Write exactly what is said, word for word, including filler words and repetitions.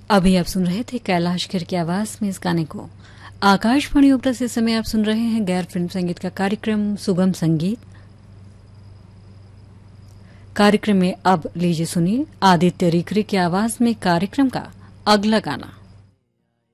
अभी आप सुन रहे थे कैलाश खेर की आवाज में इस गाने को। आकाशवाणी उपरा से समय आप सुन रहे हैं गैर फिल्म संगीत का कार्यक्रम सुगम संगीत। कार्यक्रम में अब लीजिए सुनिए आदित्य रिकरी की आवाज में कार्यक्रम का अगला गाना।